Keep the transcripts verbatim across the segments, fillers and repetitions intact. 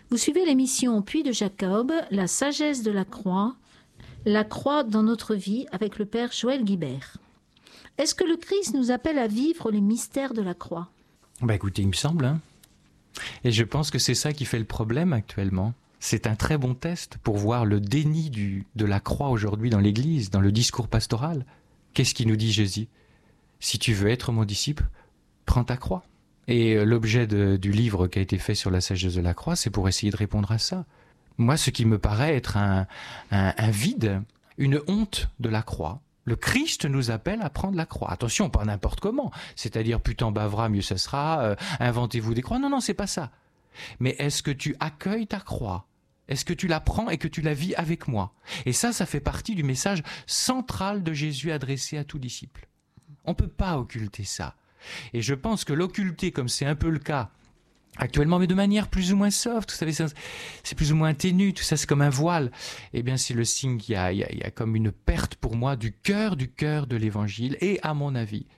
Vous suivez l'émission Puits de Jacob, la sagesse de la croix, la croix dans notre vie avec le Père Joël Guibert. Est-ce que le Christ nous appelle à vivre les mystères de la croix ? Bah écoutez, il me semble, hein. Et je pense que c'est ça qui fait le problème actuellement. C'est un très bon test pour voir le déni du, de la croix aujourd'hui dans l'Église, dans le discours pastoral. Qu'est-ce qui nous dit Jésus ? Si tu veux être mon disciple, prends ta croix. Et l'objet de, du livre qui a été fait sur la sagesse de la croix, c'est pour essayer de répondre à ça. Moi, ce qui me paraît être un, un, un vide, une honte de la croix. Le Christ nous appelle à prendre la croix. Attention, pas n'importe comment. C'est-à-dire, plus t'en baveras, mieux ça sera. Euh, inventez-vous des croix. Non, non, c'est pas ça. Mais est-ce que tu accueilles ta croix ? Est-ce que tu la prends et que tu la vis avec moi ? Et ça, ça fait partie du message central de Jésus adressé à tout disciple. On ne peut pas occulter ça. Et je pense que l'occulter, comme c'est un peu le cas actuellement, mais de manière plus ou moins soft, vous savez, c'est plus ou moins ténu, tout ça c'est comme un voile, eh bien c'est le signe qu'il y a, il y a, il y a comme une perte pour moi du cœur du cœur de l'Évangile. Et à mon avis,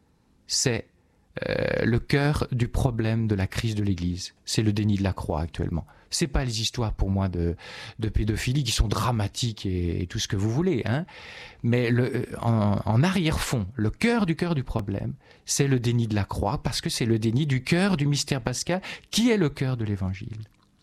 c'est Euh, le cœur du problème de la crise de l'Église. C'est le déni de la croix actuellement. C'est pas les histoires pour moi de, de pédophilie qui sont dramatiques et, et tout ce que vous voulez, hein. Mais le, en, en arrière-fond, le cœur du cœur du problème, c'est le déni de la croix, parce que c'est le déni du cœur du mystère pascal qui est le cœur de l'Évangile.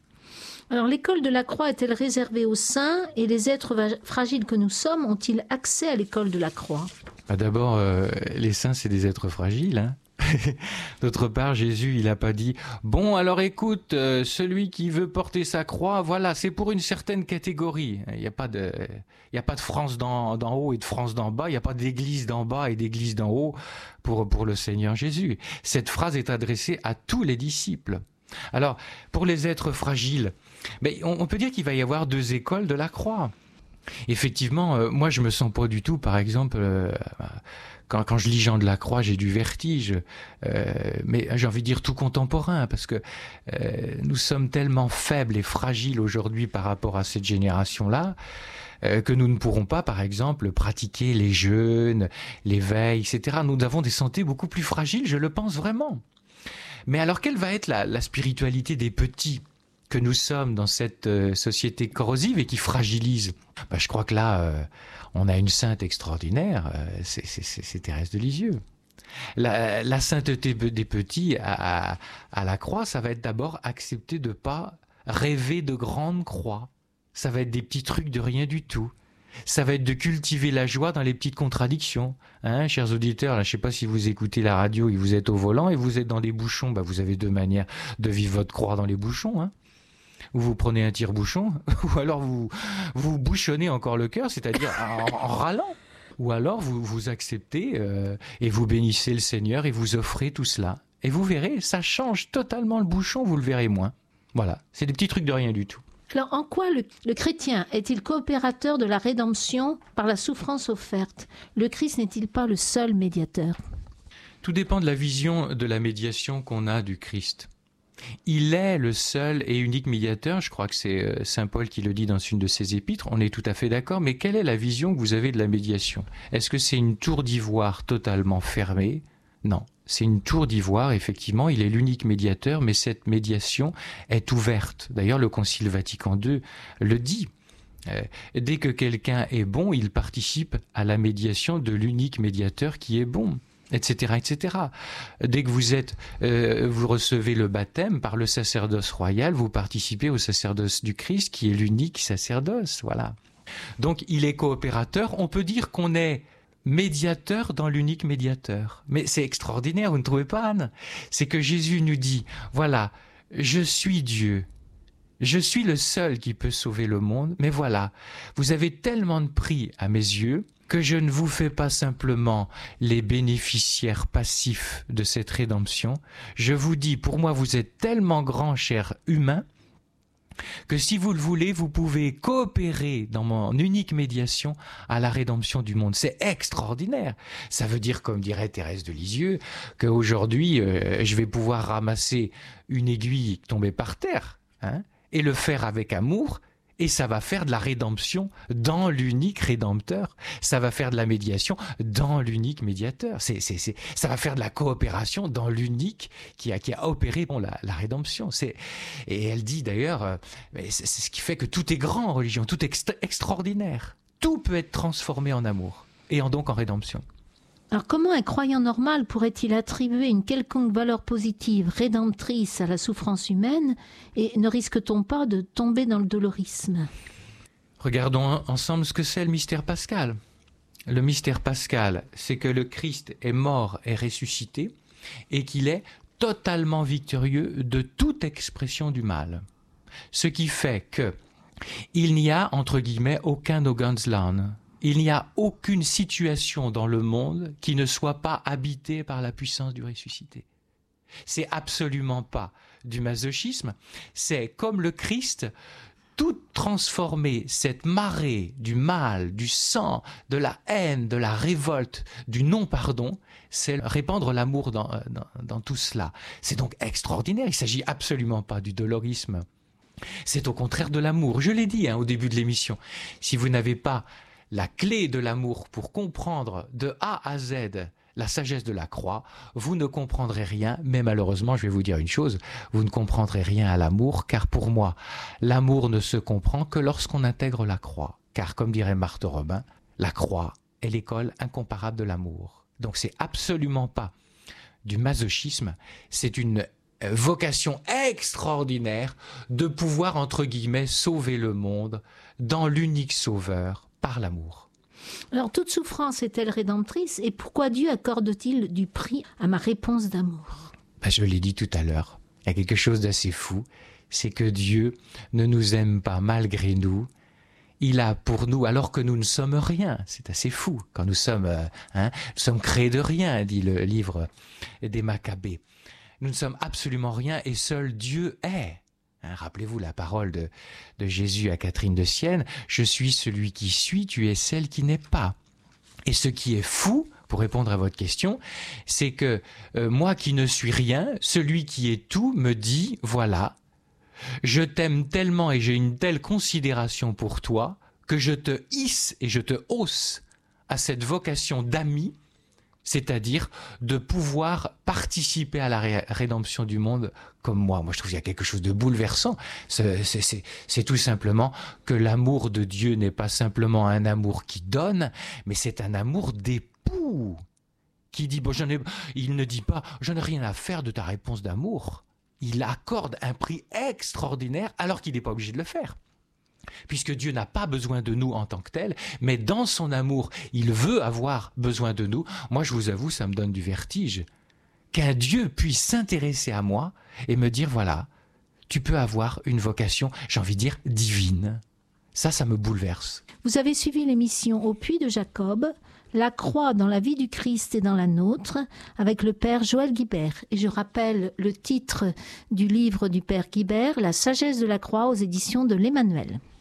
Alors, l'école de la croix est-elle réservée aux saints et les êtres va- fragiles que nous sommes ont-ils accès à l'école de la croix ? Bah d'abord, euh, les saints, c'est des êtres fragiles, hein. D'autre part, Jésus, il n'a pas dit « Bon, alors écoute, euh, celui qui veut porter sa croix, voilà, c'est pour une certaine catégorie. » Il n'y a pas de, il n'y a pas de France d'en, d'en haut et de France d'en bas, il n'y a pas d'église d'en bas et d'église d'en haut pour, pour le Seigneur Jésus. Cette phrase est adressée à tous les disciples. Alors, pour les êtres fragiles, mais on, on peut dire qu'il va y avoir deux écoles de la croix. Effectivement, euh, moi je me sens pas du tout, par exemple, euh, quand, quand je lis Jean de la Croix, j'ai du vertige, euh, mais j'ai envie de dire tout contemporain, parce que euh, nous sommes tellement faibles et fragiles aujourd'hui par rapport à cette génération-là, euh, que nous ne pourrons pas, par exemple, pratiquer les jeûnes, l'éveil, et cetera. Nous avons des santé beaucoup plus fragiles, je le pense vraiment. Mais alors, quelle va être la, la spiritualité des petits que nous sommes dans cette euh, société corrosive et qui fragilise? Bah, je crois que là, euh, on a une sainte extraordinaire, euh, c'est, c'est, c'est Thérèse de Lisieux. La, la sainteté des petits à, à, à la croix, ça va être d'abord accepter de ne pas rêver de grandes croix. Ça va être des petits trucs de rien du tout. Ça va être de cultiver la joie dans les petites contradictions. Hein, chers auditeurs, là, je ne sais pas si vous écoutez la radio et vous êtes au volant et vous êtes dans des bouchons, bah, vous avez deux manières de vivre votre croix dans les bouchons. Hein. Ou vous prenez un tire-bouchon, ou alors vous vous bouchonnez encore le cœur, c'est-à-dire en, en râlant. Ou alors vous vous acceptez euh, et vous bénissez le Seigneur et vous offrez tout cela. Et vous verrez, ça change totalement le bouchon, vous le verrez moins. Voilà, c'est des petits trucs de rien du tout. Alors, en quoi le, le chrétien est-il coopérateur de la rédemption par la souffrance offerte ? Le Christ n'est-il pas le seul médiateur ? Tout dépend de la vision de la médiation qu'on a du Christ. Il est le seul et unique médiateur, je crois que c'est saint Paul qui le dit dans une de ses épîtres, on est tout à fait d'accord, mais quelle est la vision que vous avez de la médiation ? Est-ce que c'est une tour d'ivoire totalement fermée ? Non, c'est une tour d'ivoire, effectivement, il est l'unique médiateur, mais cette médiation est ouverte. D'ailleurs, le Concile Vatican deux le dit. Euh, dès que quelqu'un est bon, il participe à la médiation de l'unique médiateur qui est bon. Etc., et cetera. Dès que vous êtes, euh, vous recevez le baptême par le sacerdoce royal, vous participez au sacerdoce du Christ, qui est l'unique sacerdoce, voilà. Donc, il est coopérateur. On peut dire qu'on est médiateur dans l'unique médiateur. Mais c'est extraordinaire, vous ne trouvez pas, Anne ? C'est que Jésus nous dit, voilà, je suis Dieu. Je suis le seul qui peut sauver le monde, mais voilà, vous avez tellement de prix à mes yeux que je ne vous fais pas simplement les bénéficiaires passifs de cette rédemption. Je vous dis, pour moi, vous êtes tellement grands, chers humains, que si vous le voulez, vous pouvez coopérer dans mon unique médiation à la rédemption du monde. C'est extraordinaire. Ça veut dire, comme dirait Thérèse de Lisieux, qu'aujourd'hui, euh, je vais pouvoir ramasser une aiguille tombée par terre, hein, et le faire avec amour, Et ça va faire de la rédemption dans l'unique rédempteur. Ça va faire de la médiation dans l'unique médiateur. C'est, c'est, c'est, ça va faire de la coopération dans l'unique qui a, qui a opéré bon, la, la rédemption. C'est, et elle dit d'ailleurs, euh, c'est, c'est ce qui fait que tout est grand en religion, tout est extra- extraordinaire. Tout peut être transformé en amour et en, donc en rédemption. Alors comment un croyant normal pourrait-il attribuer une quelconque valeur positive, rédemptrice à la souffrance humaine, et ne risque-t-on pas de tomber dans le dolorisme ? Regardons ensemble ce que c'est le mystère pascal. Le mystère pascal, c'est que le Christ est mort et ressuscité, et qu'il est totalement victorieux de toute expression du mal. Ce qui fait que il n'y a, entre guillemets, aucun Nogansland. Il n'y a aucune situation dans le monde qui ne soit pas habitée par la puissance du ressuscité. C'est absolument pas du masochisme, c'est comme le Christ, tout transformer cette marée du mal, du sang, de la haine, de la révolte, du non-pardon, c'est répandre l'amour dans, dans, dans tout cela. C'est donc extraordinaire, il ne s'agit absolument pas du dolorisme. C'est au contraire de l'amour. Je l'ai dit hein, au début de l'émission, si vous n'avez pas la clé de l'amour pour comprendre de A à Z la sagesse de la croix, vous ne comprendrez rien, mais malheureusement, je vais vous dire une chose, vous ne comprendrez rien à l'amour, car pour moi, l'amour ne se comprend que lorsqu'on intègre la croix. Car comme dirait Marthe Robin, la croix est l'école incomparable de l'amour. Donc c'est absolument pas du masochisme, c'est une vocation extraordinaire de pouvoir, entre guillemets, sauver le monde dans l'unique sauveur, par l'amour. Alors, toute souffrance est-elle rédemptrice et pourquoi Dieu accorde-t-il du prix à ma réponse d'amour ? Ben, je l'ai dit tout à l'heure, il y a quelque chose d'assez fou, c'est que Dieu ne nous aime pas malgré nous. Il a pour nous, alors que nous ne sommes rien, c'est assez fou, quand nous sommes, euh, hein, nous sommes créés de rien, dit le livre des Maccabées. Nous ne sommes absolument rien et seul Dieu est. Hein, rappelez-vous la parole de, de Jésus à Catherine de Sienne, « Je suis celui qui suis, tu es celle qui n'est pas ». Et ce qui est fou, pour répondre à votre question, c'est que euh, moi qui ne suis rien, celui qui est tout me dit, voilà, je t'aime tellement et j'ai une telle considération pour toi que je te hisse et je te hausse à cette vocation d'ami, c'est-à-dire de pouvoir participer à la ré- rédemption du monde comme moi. Moi, je trouve qu'il y a quelque chose de bouleversant. C'est, c'est, c'est, c'est tout simplement que l'amour de Dieu n'est pas simplement un amour qui donne, mais c'est un amour d'époux qui dit, bon, j'en ai, il ne dit pas, je n'ai rien à faire de ta réponse d'amour. Il accorde un prix extraordinaire alors qu'il n'est pas obligé de le faire. Puisque Dieu n'a pas besoin de nous en tant que tel, mais dans son amour, il veut avoir besoin de nous. Moi, je vous avoue, ça me donne du vertige. Qu'un Dieu puisse s'intéresser à moi et me dire, voilà, tu peux avoir une vocation, j'ai envie de dire, divine. Ça, ça me bouleverse. Vous avez suivi l'émission Au Puits de Jacob, la croix dans la vie du Christ et dans la nôtre, avec le Père Joël Guibert. Et je rappelle le titre du livre du Père Guibert, La sagesse de la croix aux éditions de l'Emmanuel.